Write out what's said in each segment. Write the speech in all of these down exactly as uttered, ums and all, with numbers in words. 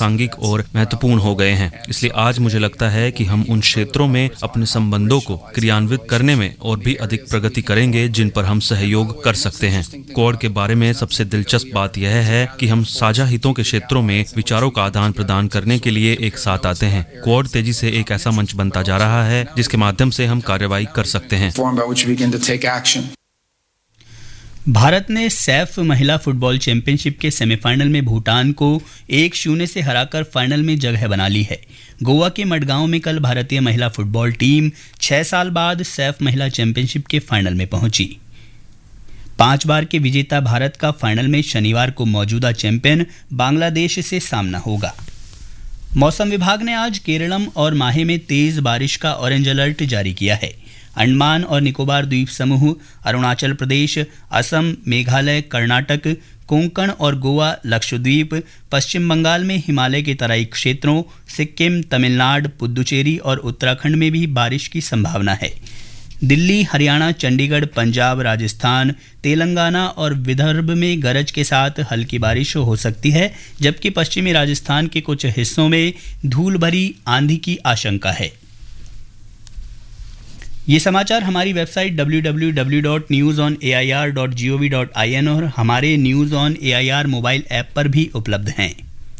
प्रासंगिक और महत्वपूर्ण हो गए हैं। इसलिए आज मुझे लगता है कि हम उन क्षेत्रों में अपने संबंधों को क्रियान्वित करने में और भी अधिक प्रगति करेंगे जिन पर हम सहयोग कर सकते हैं। क्वाड के बारे में सबसे दिलचस्प बात यह है कि हम साझा हितों के क्षेत्रों में विचारों का आदान प्रदान करने के लिए एक साथ आते हैं। क्वाड तेजी से एक ऐसा मंच बनता जा रहा है जिसके माध्यम से हम कार्रवाई कर सकते हैं। भारत ने सैफ महिला फुटबॉल चैंपियनशिप के सेमीफाइनल में भूटान को एक शून्य से हराकर फाइनल में जगह बना ली है। गोवा के मडगांव में कल भारतीय महिला फुटबॉल टीम छह साल बाद सैफ महिला चैंपियनशिप के फाइनल में पहुंची। पांच बार के विजेता भारत का फाइनल में शनिवार को मौजूदा चैंपियन बांग्लादेश से सामना होगा। मौसम विभाग ने आज केरलम और माहे में तेज बारिश का ऑरेंज अलर्ट जारी किया है। अंडमान और निकोबार द्वीप समूह, अरुणाचल प्रदेश, असम, मेघालय, कर्नाटक, कोंकण और गोवा, लक्षद्वीप, पश्चिम बंगाल में हिमालय के तराई क्षेत्रों, सिक्किम, तमिलनाडु, पुदुचेरी और उत्तराखंड में भी बारिश की संभावना है। दिल्ली, हरियाणा, चंडीगढ़, पंजाब, राजस्थान, तेलंगाना और विदर्भ में गरज के साथ हल्की बारिश हो सकती है, जबकि पश्चिमी राजस्थान के कुछ हिस्सों में धूल भरी आंधी की आशंका है। ये समाचार हमारी website W W W dot news on A I R dot G O V dot I N और हमारे news on A I R mobile app पर भी उपलब्ध हैं।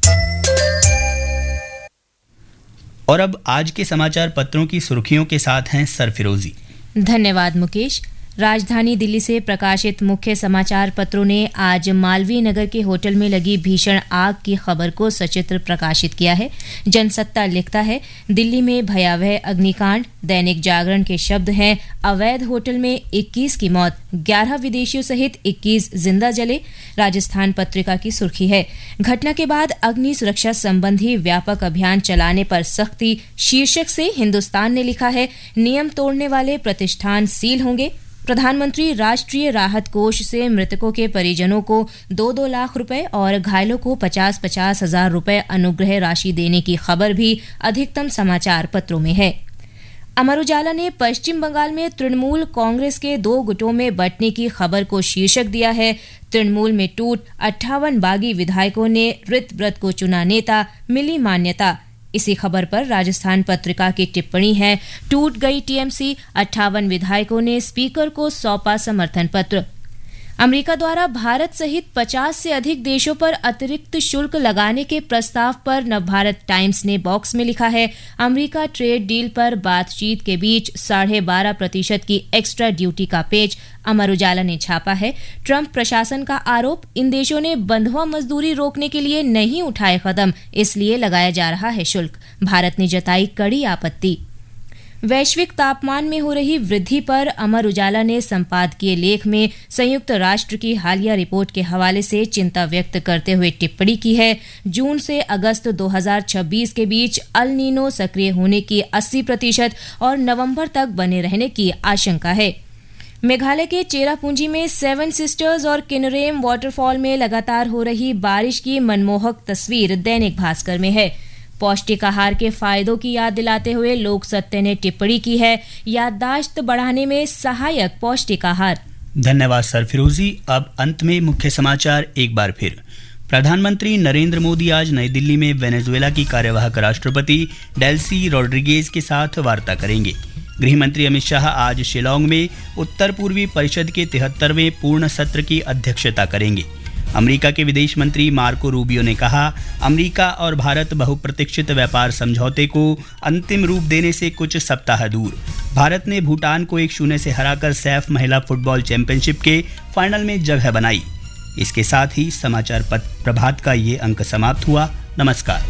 और अब आज के समाचार पत्रों की सुर्खियों के साथ हैं सरफिरोजी। धन्यवाद मुकेश। राजधानी दिल्ली से प्रकाशित मुख्य समाचार पत्रों ने आज मालवीय नगर के होटल में लगी भीषण आग की खबर को सचित्र प्रकाशित किया है। जनसत्ता लिखता है, दिल्ली में भयावह अग्निकांड। दैनिक जागरण के शब्द हैं, अवैध होटल में इक्कीस की मौत, ग्यारह विदेशियों सहित इक्कीस जिंदा जले। राजस्थान पत्रिका की सुर्खी है, घटना के बाद अग्नि सुरक्षा संबंधी व्यापक अभियान चलाने पर सख्ती। शीर्षक से हिंदुस्तान ने लिखा है, नियम तोड़ने वाले प्रतिष्ठान सील होंगे। प्रधानमंत्री राष्ट्रीय राहत कोष से मृतकों के परिजनों को दो दो लाख रुपए और घायलों को पचास पचास हजार रुपए अनुग्रह राशि देने की खबर भी अधिकतम समाचार पत्रों में है। अमर उजाला ने पश्चिम बंगाल में तृणमूल कांग्रेस के दो गुटों में बंटने की खबर को शीर्षक दिया है, तृणमूल में टूट, अट्ठावन बागी विधायकों ने ऋत व्रत को चुना नेता, मिली मान्यता। इसी खबर पर राजस्थान पत्रिका की टिप्पणी है, टूट गई टीएमसी, अट्ठावन विधायकों ने स्पीकर को सौंपा समर्थन पत्र। अमेरिका द्वारा भारत सहित पचास से अधिक देशों पर अतिरिक्त शुल्क लगाने के प्रस्ताव पर नवभारत टाइम्स ने बॉक्स में लिखा है, अमेरिका ट्रेड डील पर बातचीत के बीच साढ़े बारह प्रतिशत की एक्स्ट्रा ड्यूटी का पेच। अमर उजाला ने छापा है, ट्रंप प्रशासन का आरोप, इन देशों ने बंधुआ मजदूरी रोकने के लिए नहीं उठाए कदम, इसलिए लगाया जा रहा है शुल्क। भारत ने जताई कड़ी आपत्ति। वैश्विक तापमान में हो रही वृद्धि पर अमर उजाला ने संपादकीय लेख में संयुक्त राष्ट्र की हालिया रिपोर्ट के हवाले से चिंता व्यक्त करते हुए टिप्पणी की है, जून से अगस्त दो हज़ार छब्बीस के बीच अल नीनो सक्रिय होने की अस्सी प्रतिशत और नवंबर तक बने रहने की आशंका है। मेघालय के चेरापूंजी में सेवन सिस्टर्स और किन्नरेम वाटरफॉल में लगातार हो रही बारिश की मनमोहक तस्वीर दैनिक भास्कर में है। पौष्टिक आहार के फायदों की याद दिलाते हुए लोक सत्य ने टिप्पणी की है, याददाश्त बढ़ाने में सहायक पौष्टिक आहार। धन्यवाद सरफिरोजी। अब अंत में मुख्य समाचार एक बार फिर। प्रधानमंत्री नरेंद्र मोदी आज नई दिल्ली में वेनेजुएला की कार्यवाहक राष्ट्रपति डेल्सी रोड्रिगेज के साथ वार्ता करेंगे। गृह मंत्री अमित शाह आज शिलांग में उत्तर पूर्वी परिषद के तिहत्तरवें पूर्ण सत्र की अध्यक्षता करेंगे। अमेरिका के विदेश मंत्री मार्को रूबियो ने कहा, अमेरिका और भारत बहुप्रतीक्षित व्यापार समझौते को अंतिम रूप देने से कुछ सप्ताह दूर। भारत ने भूटान को एक शून्य से हराकर सैफ महिला फुटबॉल चैंपियनशिप के फाइनल में जगह बनाई। इसके साथ ही समाचार प्रभात का ये अंक समाप्त हुआ। नमस्कार।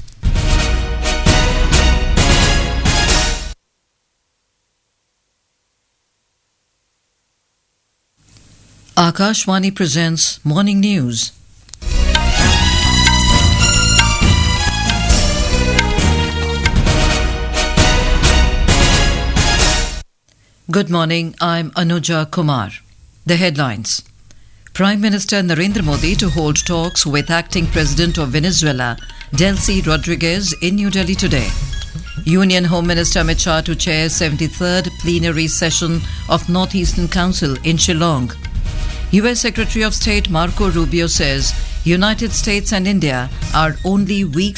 Akashvani presents Morning News. Good morning, I'm Anuja Kumar. The headlines. Prime Minister Narendra Modi to hold talks with acting President of Venezuela, Delcy Rodriguez, in New Delhi today. Union Home Minister Amit Shah to chair seventy-third plenary session of Northeastern Council in Shillong. U S Secretary of State Marco Rubio says United States and India are only weeks